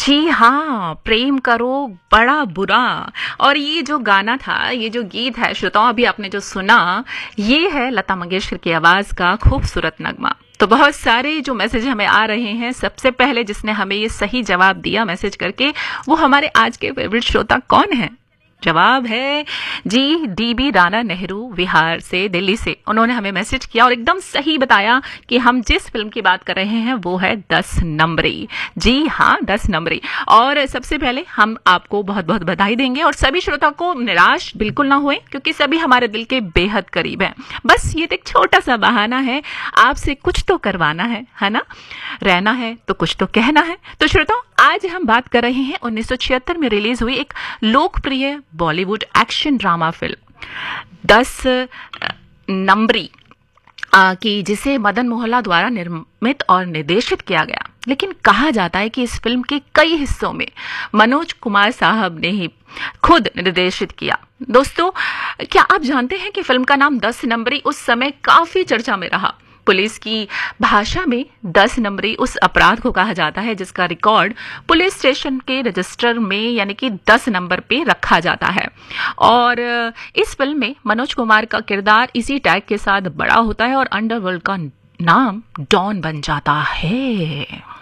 जी हाँ, प्रेम करो बड़ा बुरा। और ये जो गाना था, ये जो गीत है श्रोताओं, अभी आपने जो सुना, ये है लता मंगेशकर की आवाज का खूबसूरत नगमा। तो बहुत सारे जो मैसेज हमें आ रहे हैं, सबसे पहले जिसने हमें ये सही जवाब दिया मैसेज करके, वो हमारे आज के फेवरेट श्रोता कौन है? जवाब है जी डीबी राणा नेहरू, बिहार से, दिल्ली से। उन्होंने हमें मैसेज किया और एकदम सही बताया कि हम जिस फिल्म की बात कर रहे हैं वो है 10 नंबरी। जी हाँ, 10 नंबरी। और सबसे पहले हम आपको बहुत बहुत बधाई देंगे और सभी श्रोता को निराश बिल्कुल ना हुए, क्योंकि सभी हमारे दिल के बेहद करीब हैं। बस ये एक छोटा सा बहाना है, आपसे कुछ तो करवाना है ना? रहना है तो कुछ तो कहना है। तो श्रोताओ, आज हम बात कर रहे हैं 1976 में रिलीज हुई एक लोकप्रिय बॉलीवुड एक्शन ड्रामा फिल्म 10 नंबरी की, जिसे मदन मोहल्ला द्वारा निर्मित और निर्देशित किया गया। लेकिन कहा जाता है कि इस फिल्म के कई हिस्सों में मनोज कुमार साहब ने ही खुद निर्देशित किया। दोस्तों, क्या आप जानते हैं कि फिल्म का नाम 10 नंबरी उस समय काफी चर्चा में रहा। पुलिस की भाषा में 10 नंबरी उस अपराध को कहा जाता है जिसका रिकॉर्ड पुलिस स्टेशन के रजिस्टर में यानी कि 10 नंबर पे रखा जाता है। और इस फिल्म में मनोज कुमार का किरदार इसी टैग के साथ बड़ा होता है और अंडरवर्ल्ड का नाम डॉन बन जाता है।